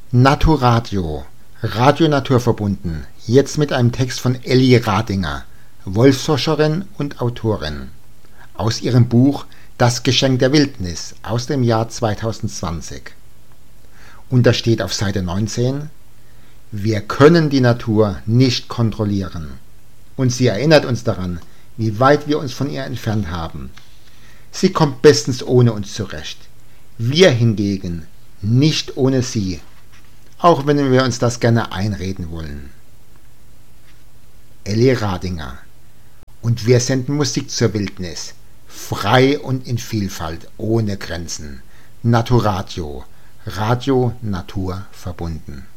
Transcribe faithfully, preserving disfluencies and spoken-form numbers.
Naturadio, Radio Naturverbunden, jetzt mit einem Text von Elli Radinger, Wolfsforscherin und Autorin, aus ihrem Buch Das Geschenk der Wildnis aus dem Jahr zweitausendzwanzig. Und da steht auf Seite neunzehn: Wir können die Natur nicht kontrollieren. Und sie erinnert uns daran, wie weit wir uns von ihr entfernt haben. Sie kommt bestens ohne uns zurecht. Wir hingegen nicht ohne sie, auch wenn wir uns das gerne einreden wollen. Elli Radinger. Und wir senden Musik zur Wildnis, frei und in Vielfalt, ohne Grenzen. Naturadio, Radio Natur verbunden.